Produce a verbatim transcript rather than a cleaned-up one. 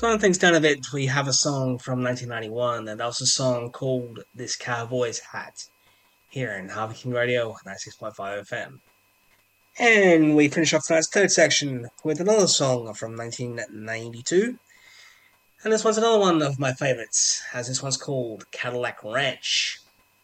Slowing things down a bit, we have a song from nineteen ninety-one, and that was a song called This Cowboy's Hat, here in Harvey King Radio, ninety-six point five F M. And we finish off tonight's third section with another song from nineteen ninety-two. And this one's another one of my favorites, as this one's called Cadillac Ranch.